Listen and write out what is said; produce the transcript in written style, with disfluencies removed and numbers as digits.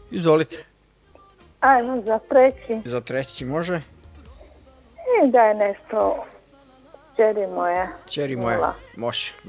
Izvolite. Ajmo za treći. Za treći može? Daj nešto, čeri moja. Ćeri moja, može.